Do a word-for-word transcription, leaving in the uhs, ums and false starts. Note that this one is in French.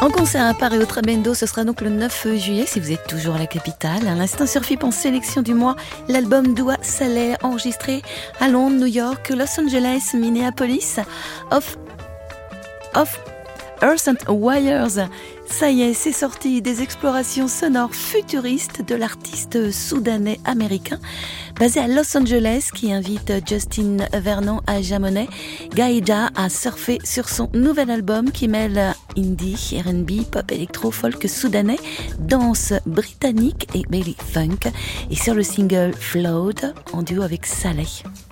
En concert à Paris au Trabendo, ce sera donc le neuf juillet si vous êtes toujours à la capitale. À l'instant sur F I P en sélection du mois, l'album Dua Saleh enregistré à Londres, New York, Los Angeles, Minneapolis, of, of Earth and Wires. Ça y est, c'est sorti, des explorations sonores futuristes de l'artiste soudanais-américain basé à Los Angeles qui invite Justin Vernon à Jamonet, Gaïda à surfer sur son nouvel album qui mêle indie, R and B, pop électro, folk soudanais, danse britannique et belly funk, et sur le single Float en duo avec Saleh.